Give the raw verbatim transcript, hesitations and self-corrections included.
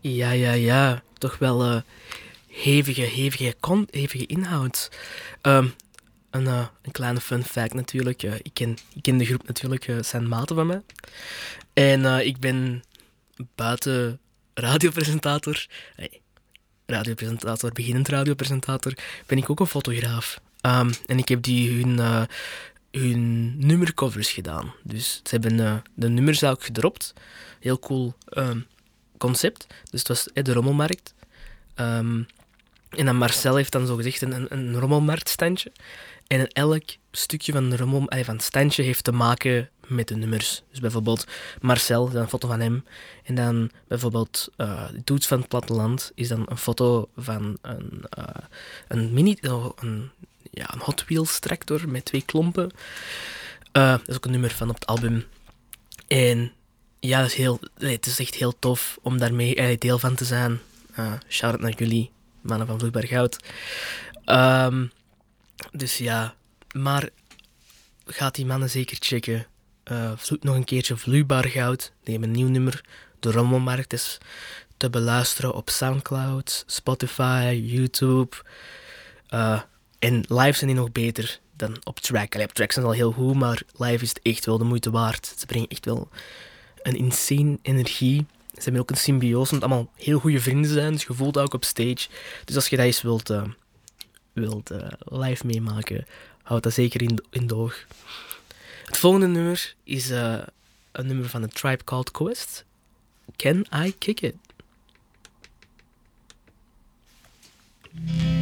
Ja, ja, ja. Toch wel eh, hevige, hevige, con- hevige inhoud. Ehm, een, eh, een kleine fun fact natuurlijk. eh, ik, ken, ik ken de groep natuurlijk, eh zijn maten van mij. En eh, ik ben buiten radiopresentator, nee, radiopresentator, beginnend radiopresentator, ben ik ook een fotograaf. Ehm, en ik heb die hun, eh, hun nummercovers gedaan. Dus ze hebben eh, de nummers ook gedropt. Heel cool ehm, concept. Dus het was eh, de rommelmarkt. Ehm, en dan Marcel heeft dan zogezegd een, een, een rommelmarktstandje. En elk stukje van, de rommel, eh, van het standje heeft te maken met de nummers. Dus bijvoorbeeld Marcel, dat is een foto van hem. En dan bijvoorbeeld uh, Dudes van het Platteland is dan een foto van een, uh, een mini... oh, een, ja, een Hot Wheels tractor met twee klompen. Uh, dat is ook een nummer van op het album. En ja, dat is heel, nee, het is echt heel tof om daarmee eh, deel van te zijn. Uh, shout-out naar jullie, mannen van Vloeibaar Goud. Um, dus ja, maar gaat die mannen zeker checken. Uh, zoek nog een keertje Vloeibaar Goud. Die hebben een nieuw nummer. De Rommelmarkt is te beluisteren op Soundcloud, Spotify, YouTube. Uh, en live zijn die nog beter dan op track. Allee, op track zijn ze al heel goed, maar live is het echt wel de moeite waard. Ze brengen echt wel een insane energie. Ze hebben ook een symbiose, omdat allemaal heel goede vrienden zijn. Dus je voelt dat ook op stage. Dus als je dat eens wilt, uh, wilt uh, live meemaken, houd dat zeker in, in de oog. Het volgende nummer is uh, een nummer van A Tribe Called Quest. Can I Kick It?